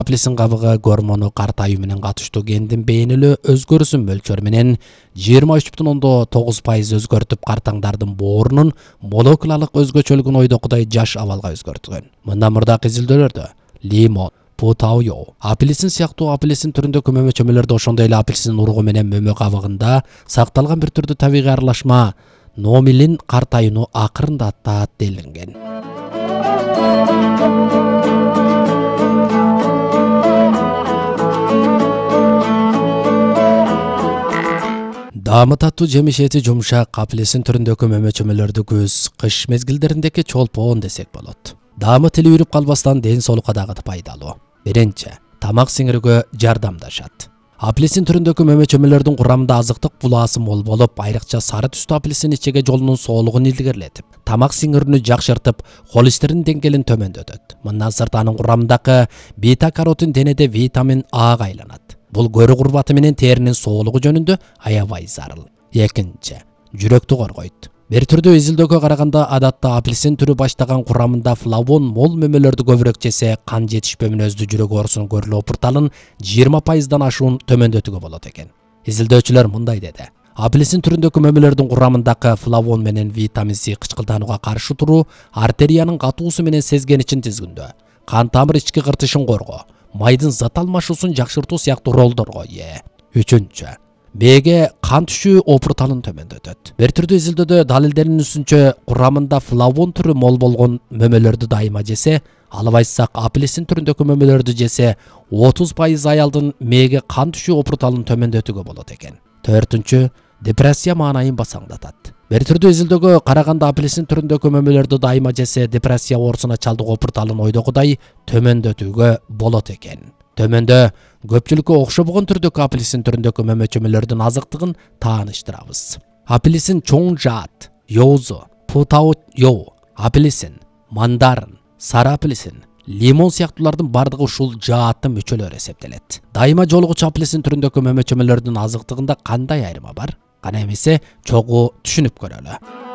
Апельсин кабыгы гормону картайуу менен катыштуу гендин бейнелөө өзгөрүүсүн мөлчөрү менен 23,9% өзгөртүп картаңдардын боорунун молекулалык өзгөчөлүгүн ойдокудай жаш абалга өзгөртүлгөн. Мындан мурдакы изилдөөлөрдө лимон, путауё, апельсин сыяктуу апельсин түрүндөгү мөмө чөмөлөрдө ошондой эле апельсин уругу менен мөмө кабыгында сакталган бир түрдүү табигый аралашма номилин картайууну акырындатат делинген. Даамы таттуу жемиш эти жумшак апельсин түрүндөгү мөмө чөмөлөрдү күз, кыш мезгилдериндеги чолпоон десек болот. Даамы тили үрүп калбастан ден соолукка дагы пайдалуу. Биринчи, тамак сиңирүүгө жардамдашат. Апельсин түрүндөгү мөмө чөмөлөрдүн курамында азыктык булаасы мол болуп, айрыкча сары түстүү апельсин ичеге жолунун соолугун илгерлетип, тамак сиңирүүнү жакшыртып, холестерин деңгээлин төмөндөтөт. Мындан сырт анын курамындагы бета-каротин денеде витамин Ага айланат. Бул көрү курбаты менен теринин соолугу жөнүндө аябай зарыл. Экинчи, жүрөктү коргойт. Бир түрдүү изилдөөгө караганда адатта апельсин түрү баштаган курамында флавон мол мөмөлөрдү көбүрөөк жесе, кан жетишпөө менен жжүрөк оорусунун көрүлүү опурталын 20%дан ашуун төмөндөтүүгө болот экен. Изилдөөчүлөр мындай деди. Апельсин түрүндөгү мөмөлөрдүн курамындагы флавон менен витамин С кычкылданууга каршы туруу, артериянын катуусу менен сезгеничин тизгиндөө, кан тамыр ички кыртышын коргоо, майдын зат алмашуусун жакшыртуу сыяктуу ролдорго ээ. Үчүнчү, Беге кан түшүү опурталын төмөндөтөт. Бир түрдүү изилдөөдө далилделинүүсүнчө курамында флавон түрү мол болгон мөмөлөрдү дайыма жесе, албайсак апельсин түрүндөгү мөмөлөрдү жесе 30% аялдын мээге кан түшүү опурталын төмөндөтүүгө болот экен. Төртүнчү, депрессия маанайын басаңдатат. Бир түрдүү изилдөөгө караганда апельсин түрүндөгү мөмөлөрдү дайыма жесе, депрессия оорусуна чалдыгуу опурталын ойдогудай төмөндөтүүгө болот экен. Төмөндө көпчүлүккө окшобогон түрдөгү апельсин түрүндөгү мөмө чөмөлөрдүн азыктыгын тааныштырабыз. Апельсин чоң жаат, йоузу, путауё, апельсин, мандарин, сары апельсин, лимон сыяктуулардын бардыгы ушул жааттын мүчөлөрү эсептелет. Дайыма жолугучу апельсин түрүндөгү мөмө чөмөлөрдүн азыктыгында кандай айырма бар? Кана эмесе чогуу түшүнүп көрөлү.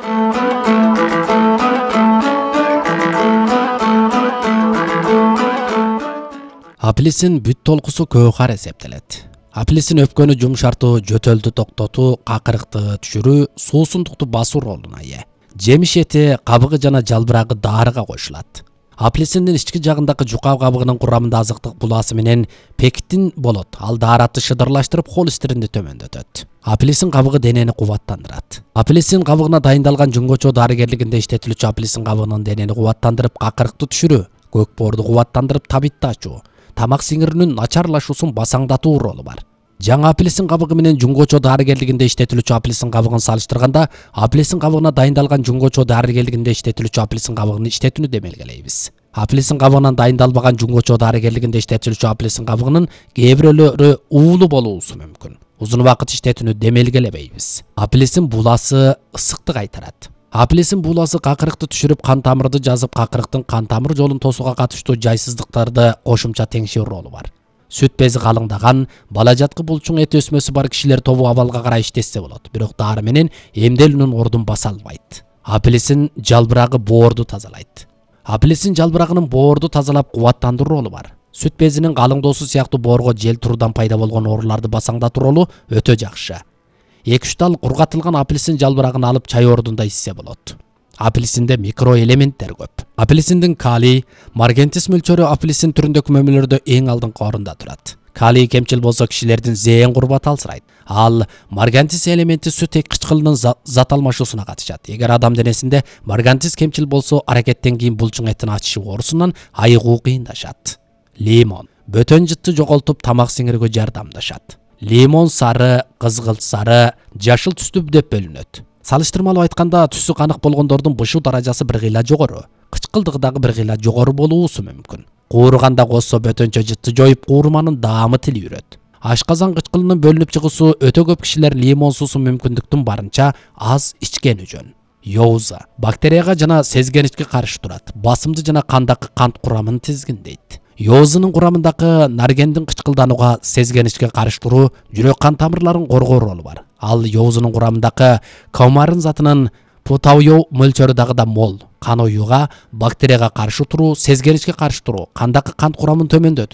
Апельсин бүт толкусу көөхар эсептелет. Апельсин өпкөнү жумшартуу, жөтөлдү токтотуу, какырыкты түшүрүү, суусундукту басуу ролуна ээ. Жемиш эти, кабыгы жана жалбырагы дарыга кошулат. Апельсиндин ички жагындагы жука кабыгынын курамында азыктык булаасы менен пектин болот. Ал дааратты шыдырлаштырып, холестеринди төмөндөтөт. Апельсин кабыгы денени кубаттандырат. Апельсин кабыгына дайындалган жунгочо дарыгерлигинде иштетилүүчү апельсин кабыгынын денени кубаттандырып, какырыкты түшүрүү, көк боорду кубаттандырып, табитти ачуу, тамак сиңирүүнүн начарлашуусун басаңдатуу ролу бар. Жаңы апельсин кабыгы менен жунгочо дарыгерлигинде иштетилүүчү апельсин кабыгын салыштырганда, апельсин кабыгына дайындалган жунгочо дарыгерлигинде иштетилүүчү апельсин кабыгынын иштетүүнү демелгелейбиз. Апельсин кабыгынан дайындалбаган жунгочо дарыгерлигинде иштетилүүчү апельсин кабыгынын кээ бирөөлөрү уулуу болуусу мүмкүн. Узун убакыт иштетүүнү демелгелебейбиз. Апельсин буласы ысыкты кайтарат. Апельсин буласы какырыкты түшүрүп, кан тамырды жазып, какырыктын кан тамыр жолун тосууга катыштуу жайсыздыктарды кошумча теңшүү ролу бар. Сүт бези калыңдаган, бала жаткы булчуң эт өсмөсү бар кишилер тобу абалга карай иштетсе болот, бирок дары менен эмделүүнүн ордун баса албайт. Апельсин жалбырагы боорду тазалайт. Апельсин жалбырагынын боорду тазалап кубаттандыруу ролу бар. Сүт безинин калыңдоосу сыяктуу боорго жел туруудан пайда болгон ооруларды басаңдатуу ролу өтө жакшы. 2-3 тал кургатылган апельсин жалбырагын алып чай ордунда ичсе болот. Апельсинде микроэлементтер көп. Апельсиндин калий, маргентис мөлчөрү апельсин түрүндөгү мөмөлөрдө эң алдыңкы орунда турат. Калий кемчил болсо кишилердин зээн курбаты алсырайт. Ал маргантис элементи сүт кычкылынын зат алмашуусуна катышат. Эгер адам денесинде маргантис кемчил болсо, аракеттен кийин булчуң этин ачышы оорусунан айыгуу кыйындашат. Лимон бөтөн жытты жоготуп, тамак сиңирүүгө жардамдашат. Лимон сары, кызгылт сары, жашыл түстүү деп бөлүнөт. Салыштырмалуу айтканда, түсү канык болгондордун бышуу даражасы бир кыйла жогору, кычкылдыгы дагы бир кыйла жогору болуусу мүмкүн. Куурганда козсо бөтөнчө жытты жоюп, куурманын даамы тили үрөт. Ашказан кычкылынын бөлүнүп чыгуусу өтө көп кишилер лимон суусун мүмкүндүктүн барынча аз ичкени жөн. Йоуза бактерияга жана сезгеничке каршы турат. Басымды жана кандагы кант курамын тизгиндейт. Йоузунун курамындагы наргендин кычкылданууга сезгеничке каршы туруу, жүрөк кан тамырларын коргоо ролу бар. Ал йоузунун курамындагы комарын затынын путауё мөлчөрү дагы да мол. Кан оюуга, бактерияга каршы туруу, сезгеничке каршы туруу, кандагы кант курамын төмөндөтүү,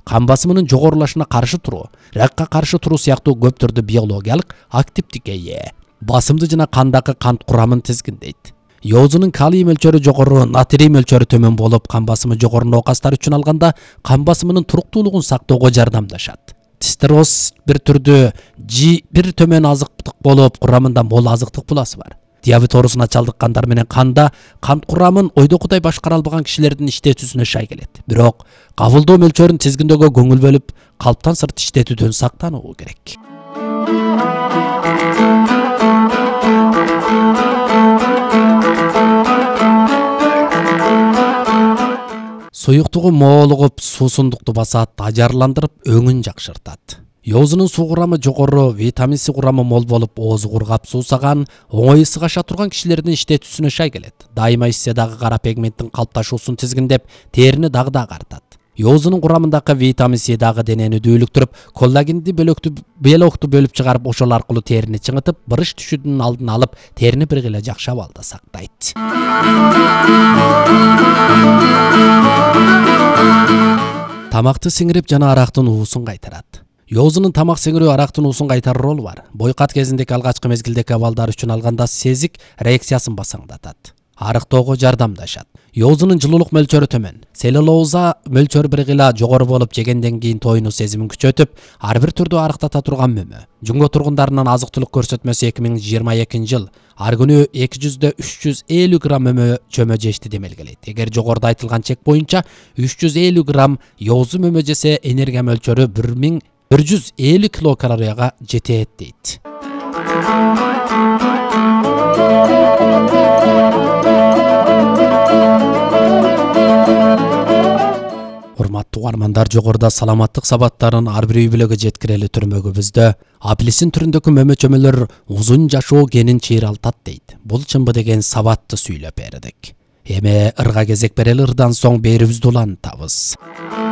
кан басымынын жогорулашына каршы туруу, ракка каршы туруу сыяктуу көп түрдүү биологиялык активдикке ээ. Басымды жана кандагы кант курамын тизгиндейт. Йоозунун калий мөлчөрү жогору, натрий мөлчөрү төмөн болуп, кан басымы жогору оокастар үчүн алганда кан басымынын туруктуулугун сактоого жардамдашат. Тистероз бир түрдүү G1 төмөн азыктык болуп, курамында мол азыктык буласы бар. Диабет оорусуна чалдыккандар менен канда кант курамын ойдогудай башкара албаган кишилердин иштетүүсүнө шай келет. Бирок кабылдоо мөлчөрүн тизгиндөөгө көңүл бөлүп, калптан сырт иштетүүдөн сактануу керек. Суюктугу моолугуп, суусундукту басат, ажарландырып, өңүн жакшыртат. Йоозунун суу курамы жогору, витамин С курамы мол болуп, оозу кургап суусаган, оңой ысык аша турган кишилердин иштетүүсүнө шай келет. Дайыма ичсе дагы кара пигменттин калыпташуусун тизгиндеп, терини дагы да агартат. Йоозунун курамындагы витамин С дагы денени дүүлүктүрүп, коллагенди белокту бөлүп чыгарып, ошол аркылуу терини чыңытып, бырыш түшүүнүн алдын алып, терини бир гыйла жакшы абалда сактайт. Тамакты сиңирип жана арактын уусун кайтарат. Йоозунун тамак сиңирүү арактын уусун кайтаруу ролу бар. Бойкат кезиндеги алгачкы мезгилдеги абалдар үчүн алганда сезик реакциясын басаңдатат. Арыктоого жардамдашат. Йоозунун жылуулук мөлчөрү төмөн. Селлулоза мөлчөрү бир гыйла жогору болуп, жегенден кийин тоюнуу сезимин күчөтүп, ар бир түрдүү арыктата турган мөмө. Жумго тургундарынын азык-түлүк көрсөтмөсү 2022 жыл ар күнү 200-350 грамм мөмө чөмө жешти демелгелейт. Эгер жогоруда айтылган чек боюнча 350 грамм йоозу мөмө жесе, энергия мөлчөрү 1150 килокалорияга жетет дейт. Урматтуу угармандар, жогоруда саламаттык сабаттарын ар бир үй бүлөгө жеткирели түрмөгүбүздө апельсин түрүндөгү мөмө чөмөлөр узун жашоо генин чыйралтат дейт. Бул чынбы деген сабатты сүйлөп бердик. Эми ырга кезек берели, ырдан соң берүүбүздү улантабыз.